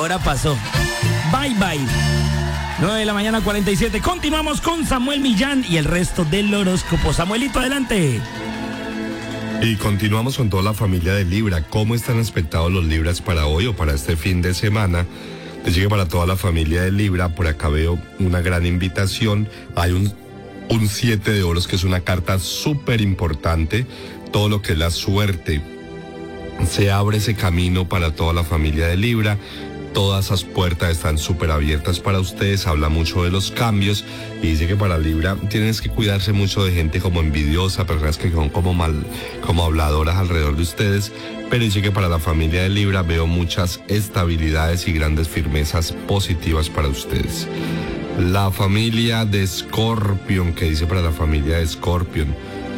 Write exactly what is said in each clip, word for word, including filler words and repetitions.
hora pasó. Bye, bye. nueve de la mañana, cuarenta y siete. Continuamos con Samuel Millán y el resto del horóscopo. Samuelito, adelante. Y continuamos con toda la familia de Libra. ¿Cómo están expectados los Libras para hoy o para este fin de semana? Les llegue para toda la familia de Libra. Por acá veo una gran invitación. Hay un, un siete de oros, que es una carta súper importante. Todo lo que es la suerte. Se abre ese camino para toda la familia de Libra. Todas esas puertas están súper abiertas para ustedes. Habla mucho de los cambios y dice que para Libra tienes que cuidarse mucho de gente como envidiosa, personas que son como mal, como habladoras alrededor de ustedes. Pero dice que para la familia de Libra veo muchas estabilidades y grandes firmezas positivas para ustedes. La familia de Scorpion, que dice para la familia de Scorpion.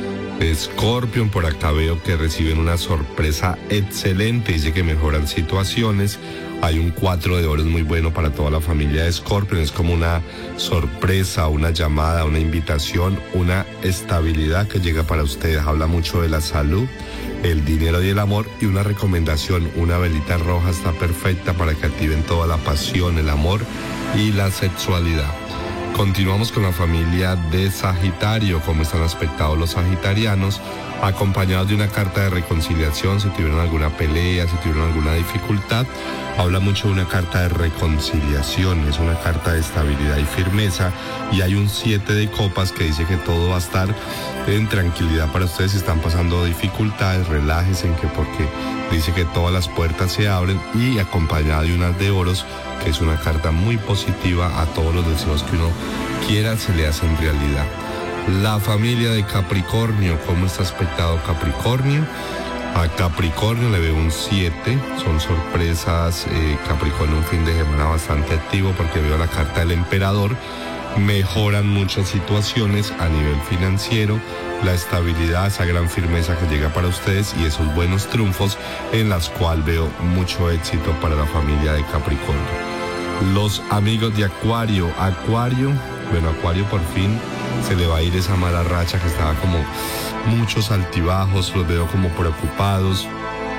Scorpion, por acá veo que reciben una sorpresa excelente. Dice que mejoran situaciones. Hay un cuatro de oros muy bueno para toda la familia de Scorpion. Es como una sorpresa, una llamada, una invitación, una estabilidad que llega para ustedes. Habla mucho de la salud, el dinero y el amor. Y una recomendación, una velita roja está perfecta para que activen toda la pasión, el amor y la sexualidad. Continuamos con la familia de Sagitario. ¿Cómo están aspectados los sagitarianos? Acompañados de una carta de reconciliación, si tuvieron alguna pelea, si tuvieron alguna dificultad. Habla mucho de una carta de reconciliación, es una carta de estabilidad y firmeza. Y hay un siete de copas que dice que todo va a estar en tranquilidad para ustedes. Si están pasando dificultades, relájense, que porque dice que todas las puertas se abren. Y acompañada de unas de oros, que es una carta muy positiva. A todos los deseos que uno quiera se le hacen realidad. La familia de Capricornio, ¿cómo está aspectado Capricornio? A Capricornio le veo un siete, son sorpresas. eh, Capricornio un fin de semana bastante activo porque veo la carta del emperador. Mejoran muchas situaciones a nivel financiero, la estabilidad, esa gran firmeza que llega para ustedes y esos buenos triunfos en las cuales veo mucho éxito para la familia de Capricornio. Los amigos de Acuario, Acuario, bueno, Acuario por fin se le va a ir esa mala racha que estaba como muchos altibajos, los veo como preocupados,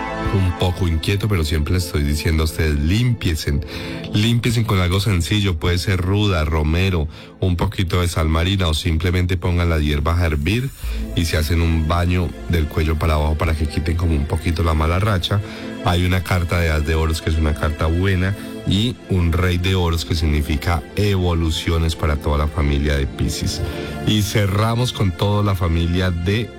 un poco inquieto, pero siempre les estoy diciendo a ustedes, límpiesen, límpiesen con algo sencillo, puede ser ruda, romero, un poquito de sal marina o simplemente pongan las hierbas a hervir y se hacen un baño del cuello para abajo para que quiten como un poquito la mala racha. Hay una carta de as de oros que es una carta buena y un rey de oros que significa evoluciones para toda la familia de Piscis. Y cerramos con toda la familia de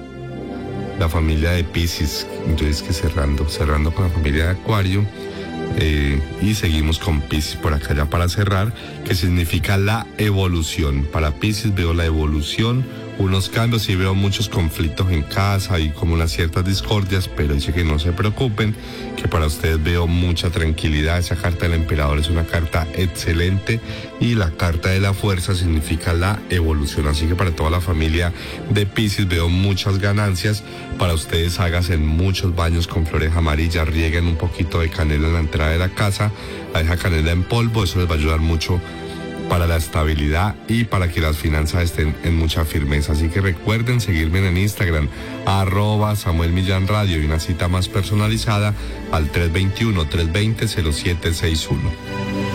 la familia de Piscis. Entonces que cerrando, cerrando con la familia de Acuario. Eh, y seguimos con Piscis por acá ya para cerrar, que significa la evolución. Para Piscis veo la evolución, unos cambios y veo muchos conflictos en casa y como unas ciertas discordias, pero dice que no se preocupen, que para ustedes veo mucha tranquilidad. Esa carta del emperador es una carta excelente y la carta de la fuerza significa la evolución. Así que para toda la familia de Piscis veo muchas ganancias. Para ustedes háganse muchos baños con flores amarillas, rieguen un poquito de canela en la entrada de la casa, a esa canela en polvo, eso les va a ayudar mucho para la estabilidad y para que las finanzas estén en mucha firmeza. Así que recuerden seguirme en Instagram, arroba Samuel Millán Radio, y una cita más personalizada al tres dos uno, tres dos cero, cero siete seis uno.